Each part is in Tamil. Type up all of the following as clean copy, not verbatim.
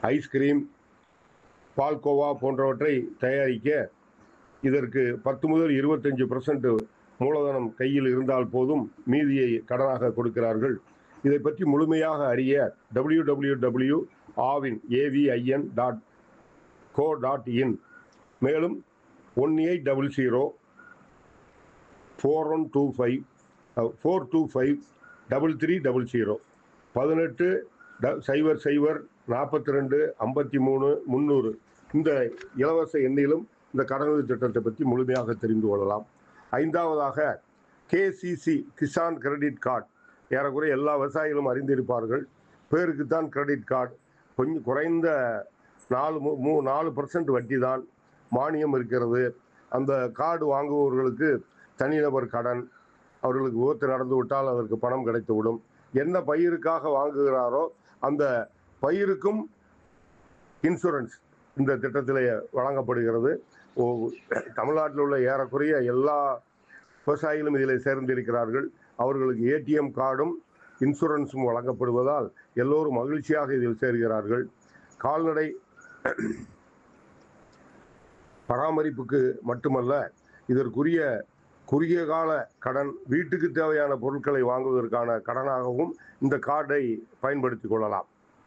ஐஸ்கிரீம், பால்கோவா போன்றவற்றை தயாரிக்க இதற்கு 10 முதல் 25% மூலதனம் கையில் இருந்தால் போதும், மீதியை கடனாக கொடுக்கிறார்கள். இதை பற்றி முழுமையாக அறிய www.avin.co.in மேலும் 1800 4125 425 3300 18 00 42 53 300 இந்த இலவச எண்ணிலும் இந்த கடனுதவி திட்டத்தை பற்றி முழுமையாக தெரிந்து கொள்ளலாம். ஐந்தாவதாக கேசிசி கிசான் கிரெடிட் கார்டு. ஏறக்குறைய எல்லா விவசாயிகளும் அறிந்திருப்பார்கள். பேருக்குத்தான் கிரெடிட் கார்டு. கொஞ்சம் குறைந்த 4% வட்டி தான் மானியம் இருக்கிறது. அந்த கார்டு வாங்குபவர்களுக்கு தனிநபர் கடன், அவர்களுக்கு விபத்து நடந்து விட்டால் அதற்கு பணம் கிடைத்துவிடும். என்ன பயிருக்காக வாங்குகிறாரோ அந்த பயிருக்கும் இன்சூரன்ஸ் இந்த திட்டத்தில் வழங்கப்படுகிறது. தமிழ்நாட்டில் உள்ள ஏறக்குறைய எல்லா விவசாயிகளும் இதில் சேர்ந்திருக்கிறார்கள். அவர்களுக்கு ஏடிஎம் கார்டும் இன்சூரன்ஸும் வழங்கப்படுவதால் எல்லோரும் மகிழ்ச்சியாக இதில் சேர்கிறார்கள். கால்நடை பராமரிப்புக்கு மட்டுமல்ல, இதற்குரிய குறுகிய கால கடன், வீட்டுக்கு தேவையான பொருட்களை வாங்குவதற்கான கடனாகவும் இந்த கார்டை பயன்படுத்திக் கொள்ளலாம்.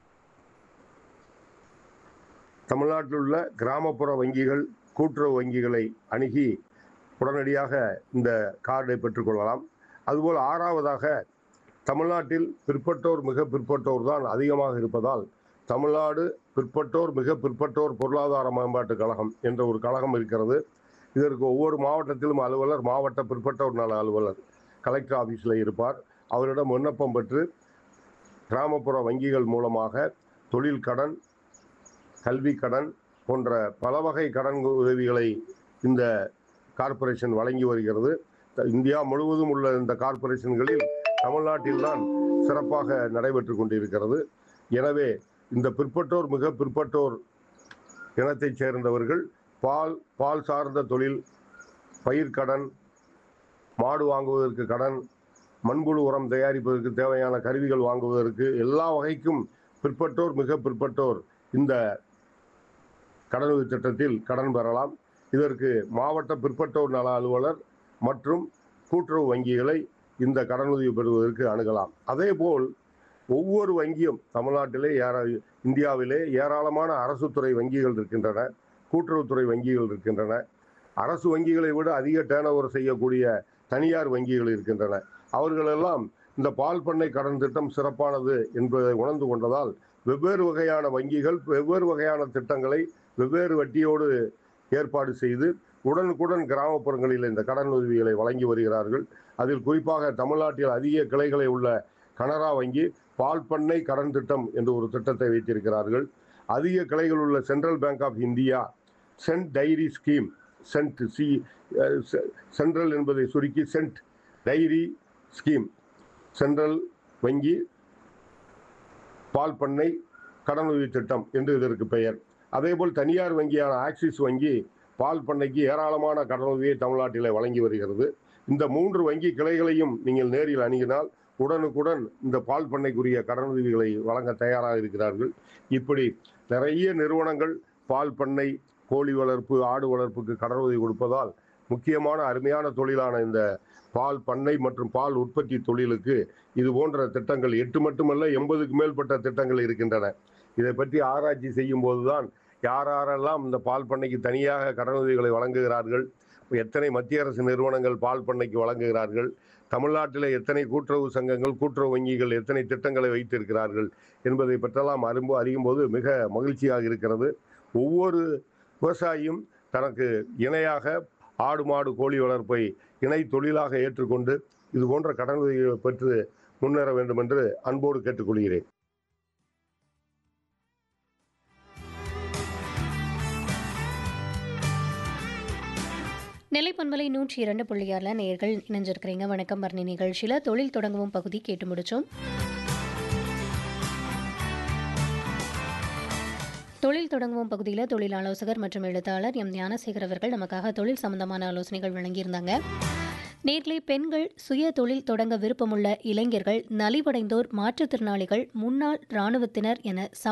தமிழ்நாட்டில் உள்ள கிராமப்புற வங்கிகள், கூட்டுறவு வங்கிகளை அணுகி உடனடியாக இந்த கார்டை பெற்றுக்கொள்ளலாம். அதுபோல் ஆறாவதாக, தமிழ்நாட்டில் பிற்பட்டோர் மிக பிற்பட்டோர் தான் அதிகமாக இருப்பதால் தமிழ்நாடு பிற்பட்டோர் மிக பிற்பட்டோர் பொருளாதார மேம்பாட்டுக் கழகம் என்ற ஒரு கழகம் இருக்கிறது. இதற்கு ஒவ்வொரு மாவட்டத்திலும் அலுவலர், மாவட்ட பிற்பட்டோர் நல அலுவலர் கலெக்டர் ஆஃபீஸில் இருப்பார். அவரிடம் விண்ணப்பம் பெற்று கிராமப்புற வங்கிகள் மூலமாக தொழில் கடன், கல்வி கடன் போன்ற பல வகை கடன் உதவிகளை இந்த கார்ப்பரேஷன் வழங்கி வருகிறது. இந்தியா முழுவதும் உள்ள இந்த கார்ப்பரேஷன்களில் தமிழ்நாட்டில்தான் சிறப்பாக நடைபெற்று கொண்டிருக்கிறது. எனவே இந்த பிற்பட்டோர் மிக பிற்பட்டோர் இனத்தைச் சேர்ந்தவர்கள் பால் சார்ந்த தொழில், பயிர்க்கடன், மாடு வாங்குவதற்கு கடன், மண்புழு உரம் தயாரிப்பதற்கு தேவையான கருவிகள் வாங்குவதற்கு எல்லா வகைக்கும் பிற்பட்டோர் மிக பிற்பட்டோர் இந்த கடனுதவி திட்டத்தில் கடன் பெறலாம். இதற்கு மாவட்ட பிற்பட்டோர் நல அலுவலர் மற்றும் கூட்டுறவு வங்கிகளை இந்த கடனுதவி பெறுவதற்கு அணுகலாம். அதேபோல் ஒவ்வொரு வங்கியும் தமிழ்நாட்டிலே இந்தியாவிலே ஏராளமான அரசு துறை வங்கிகள் இருக்கின்றன, கூட்டுறவுத்துறை வங்கிகள் இருக்கின்றன. அரசு வங்கிகளை விட அதிக டேர்ன் செய்யக்கூடிய தனியார் வங்கிகள் இருக்கின்றன. அவர்களெல்லாம் இந்த பால் பண்ணை கடன் திட்டம் சிறப்பானது என்பதை உணர்ந்து கொண்டதால் வெவ்வேறு வகையான வங்கிகள் வெவ்வேறு வகையான திட்டங்களை வெவ்வேறு வட்டியோடு ஏற்பாடு செய்து உடனுக்குடன் கிராமப்புறங்களில் இந்த கடன் உதவிகளை வழங்கி வருகிறார்கள். அதில் குறிப்பாக தமிழ்நாட்டில் அதிக கிளைகளை உள்ள கனரா வங்கி பால் பண்ணை கடன் திட்டம் என்று ஒரு திட்டத்தை வைத்திருக்கிறார்கள். அதிக கிளைகள் உள்ள central bank of India send diary scheme, central என்பதை சுருக்கி சென்ட் டைரி ஸ்கீம், சென்ட்ரல் வங்கி பால் பண்ணை கடனுதவி திட்டம் என்று இதற்கு பெயர். அதேபோல் தனியார் வங்கியான ஆக்சிஸ் வங்கி பால் பண்ணைக்கு ஏராளமான கடனுதவியை தமிழ்நாட்டிலே வழங்கி வருகிறது. இந்த 3 வங்கி கிளைகளையும் நீங்கள் நேரில் அணுகினால் உடனுக்குடன் இந்த பால் பண்ணைக்குரிய கடனுதவிகளை வழங்க தயாராக இருக்கிறார்கள். இப்படி நிறைய நிறுவனங்கள் பால் பண்ணை, கோழி வளர்ப்பு, ஆடு வளர்ப்புக்கு கடனுதவி கொடுப்பதால் முக்கியமான அருமையான தொழிலான இந்த பால் பண்ணை மற்றும் பால் உற்பத்தி தொழிலுக்கு இது போன்ற திட்டங்கள் 8 மட்டுமல்ல 80க்கு மேற்பட்ட திட்டங்கள் இருக்கின்றன. இதை பற்றி ஆராய்ச்சி செய்யும் போதுதான் யாரெல்லாம் இந்த பால் பண்ணைக்கு தனியாக கடனுதவிகளை வழங்குகிறார்கள், எத்தனை மத்திய அரசு நிறுவனங்கள் பால் பண்ணைக்கு வழங்குகிறார்கள், தமிழ்நாட்டில் எத்தனை கூட்டுறவு சங்கங்கள், கூட்டுறவு வங்கிகள் எத்தனை திட்டங்களை வைத்திருக்கிறார்கள் என்பதை பற்றெல்லாம் அறியும் போது மிக மகிழ்ச்சியாக இருக்கிறது. ஒவ்வொரு விவசாயியும் தனக்கு இணையாக ஆடு மாடு கோழி வளர்ப்பை இணை தொழிலாக ஏற்றுக்கொண்டு இது போன்ற கடனுதவிகளை பெற்று முன்னேற வேண்டும் என்று அன்போடு கேட்டுக்கொள்கிறேன். நெல்லை பண்பலை 102.6 நேயர்கள் இணைஞ்சிருக்கிறீங்க. வணக்கம் பரணி நிகழ்ச்சியில் தொழில் தொடங்கவும் பகுதி கேட்டு முடிச்சோம். தொழில் தொடங்குவோம் பகுதியில் தொழில் ஆலோசகர் மற்றும் எழுத்தாளர் எம் ஞானசேகர் அவர்கள் நமக்காக தொழில் சம்பந்தமான ஆலோசனைகள் வழங்கியிருந்தாங்க. நேர்களை பெண்கள், சுய தொழில் தொடங்க விருப்பமுள்ள இளைஞர்கள், நலிவடைந்தோர், மாற்றுத்திறனாளிகள், முன்னாள் இராணுவத்தினர் என